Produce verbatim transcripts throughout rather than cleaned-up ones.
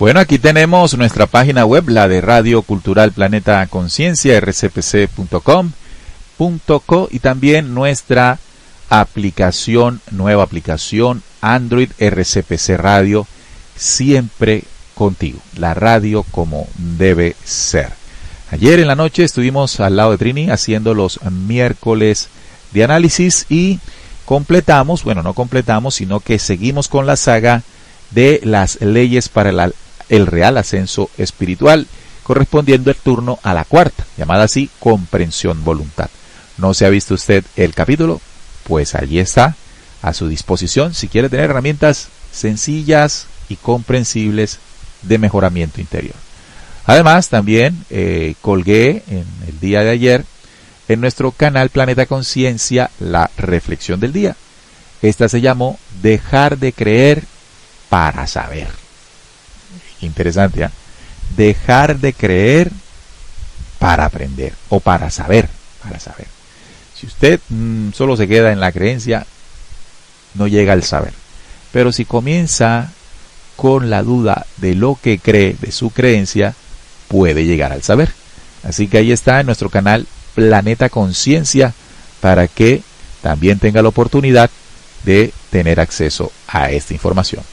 Bueno, aquí tenemos nuestra página web, la de Radio Cultural Planeta Conciencia, r c p c punto com punto co, y también nuestra aplicación, nueva aplicación Android R C P C Radio, siempre contigo, la radio como debe ser. Ayer en la noche estuvimos al lado de Trini haciendo los miércoles de análisis y completamos, bueno, no completamos, sino que seguimos con la saga de las leyes para el, el real ascenso espiritual, correspondiendo el turno a la cuarta, llamada así comprensión voluntad. ¿No se ha visto usted el capítulo? Pues allí está, a su disposición, si quiere tener herramientas sencillas y comprensibles de mejoramiento interior. Además, también eh, colgué en el día de ayer en nuestro canal Planeta Conciencia la reflexión del día. Esta se llamó Dejar de creer para saber. Interesante, ¿eh? Dejar de creer para aprender o para saber, para saber. Si usted mmm, solo se queda en la creencia, no llega al saber. Pero si comienza con la duda de lo que cree, de su creencia, puede llegar al saber. Así que ahí está en nuestro canal Planeta Conciencia para que también tenga la oportunidad de tener acceso a esta información.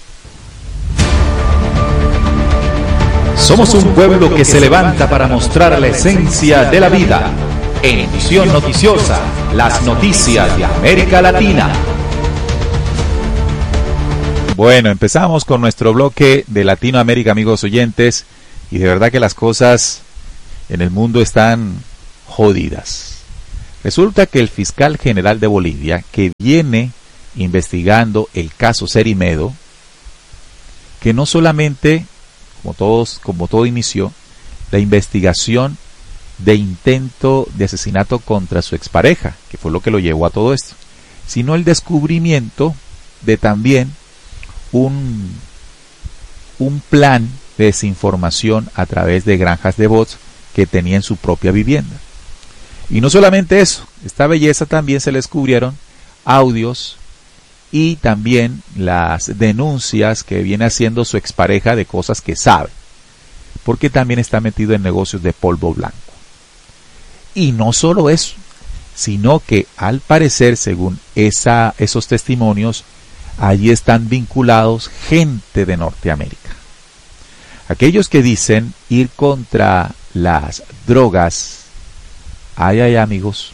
Somos un pueblo que se levanta para mostrar la esencia de la vida. En Visión Noticiosa, las noticias de América Latina. Bueno, empezamos con nuestro bloque de Latinoamérica, amigos oyentes, y de verdad que las cosas en el mundo están jodidas. Resulta que el fiscal general de Bolivia, que viene investigando el caso Cerimedo, que no solamente, como todos, como todo inició, la investigación de intento de asesinato contra su expareja, que fue lo que lo llevó a todo esto, sino el descubrimiento de también un, un plan de desinformación a través de granjas de bots que tenía en su propia vivienda. Y no solamente eso, esta belleza también se le descubrieron audios y también las denuncias que viene haciendo su expareja de cosas que sabe, porque también está metido en negocios de polvo blanco. Y no solo eso, sino que al parecer, según esa, esos testimonios, allí están vinculados gente de Norteamérica. Aquellos que dicen ir contra las drogas, ay, ay, amigos,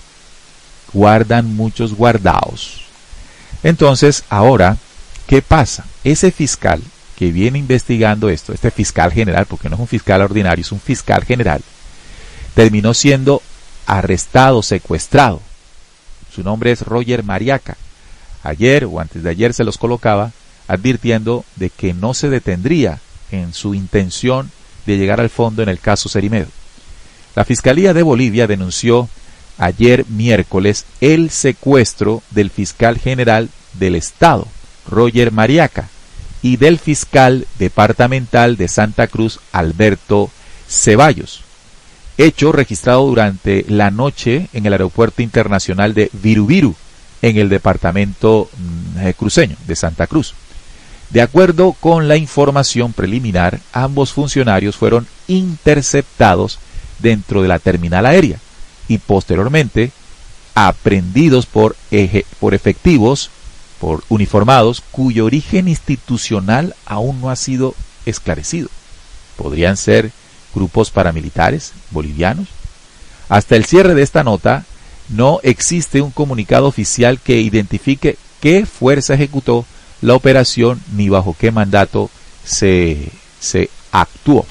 guardan muchos guardados. Entonces, ahora, ¿qué pasa? Ese fiscal que viene investigando esto, este fiscal general, porque no es un fiscal ordinario, es un fiscal general, terminó siendo arrestado, secuestrado. Su nombre es Roger Mariaca. Ayer o antes de ayer se los colocaba advirtiendo de que no se detendría en su intención de llegar al fondo en el caso Cerimedo. La Fiscalía de Bolivia denunció ayer miércoles el secuestro del fiscal general del Estado, Roger Mariaca, y del fiscal departamental de Santa Cruz, Alberto Ceballos. Hecho registrado durante la noche en el aeropuerto internacional de Virubiru, en el departamento eh, cruceño de Santa Cruz. De acuerdo con la información preliminar, ambos funcionarios fueron interceptados dentro de la terminal aérea y posteriormente aprehendidos por, eje, por efectivos, por uniformados, cuyo origen institucional aún no ha sido esclarecido. Podrían ser grupos paramilitares bolivianos. Hasta el cierre de esta nota, no existe un comunicado oficial que identifique qué fuerza ejecutó la operación ni bajo qué mandato se, se actuó.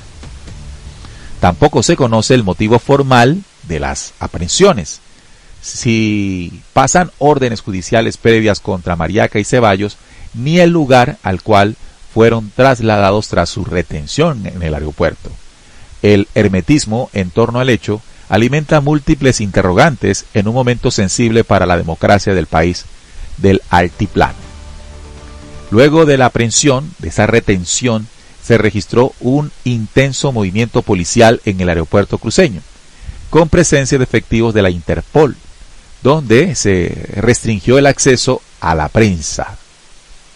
Tampoco se conoce el motivo formal de las aprehensiones. Si pasan órdenes judiciales previas contra Mariaca y Ceballos, ni el lugar al cual fueron trasladados tras su retención en el aeropuerto. El hermetismo en torno al hecho alimenta múltiples interrogantes en un momento sensible para la democracia del país del altiplano. Luego de la aprehensión, de esa retención, se registró un intenso movimiento policial en el aeropuerto cruceño, con presencia de efectivos de la Interpol, donde se restringió el acceso a la prensa.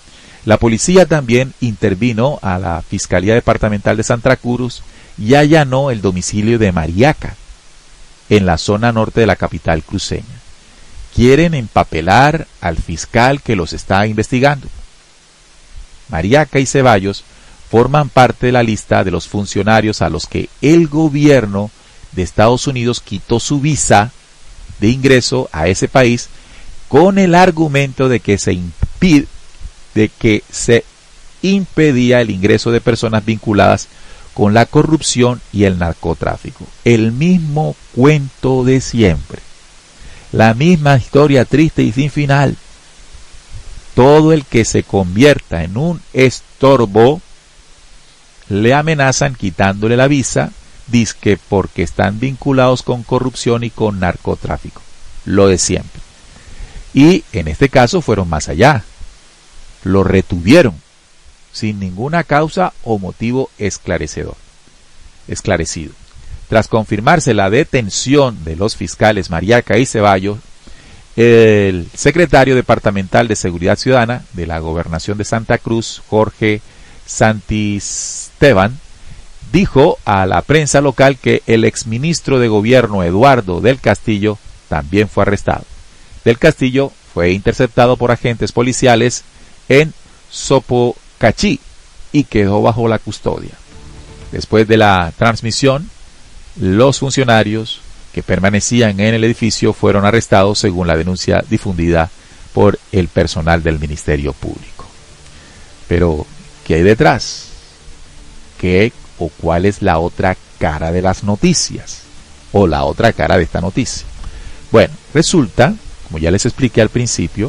La policía también intervino a la Fiscalía Departamental de Santa Cruz y allanó el domicilio de Mariaca, en la zona norte de la capital cruceña. Quieren empapelar al fiscal que los está investigando. Mariaca y Ceballos forman parte de la lista de los funcionarios a los que el gobierno de Estados Unidos quitó su visa de ingreso a ese país con el argumento de que se impide, de que se impedía el ingreso de personas vinculadas con la corrupción y el narcotráfico. El mismo cuento de siempre. La misma historia triste y sin final. Todo el que se convierta en un estorbo le amenazan quitándole la visa, dizque porque están vinculados con corrupción y con narcotráfico. Lo de siempre. Y en este caso fueron más allá. Lo retuvieron sin ninguna causa o motivo esclarecedor, esclarecido. Tras confirmarse la detención de los fiscales Mariaca y Ceballos, el secretario departamental de Seguridad Ciudadana de la Gobernación de Santa Cruz, Jorge Santisteban, dijo a la prensa local que el exministro de Gobierno Eduardo del Castillo también fue arrestado. Del Castillo fue interceptado por agentes policiales en Sopocachí y quedó bajo la custodia. Después de la transmisión, los funcionarios que permanecían en el edificio fueron arrestados según la denuncia difundida por el personal del Ministerio Público. Pero, ¿qué hay detrás? ¿Qué o cuál es la otra cara de las noticias? O la otra cara de esta noticia. Bueno, resulta, como ya les expliqué al principio,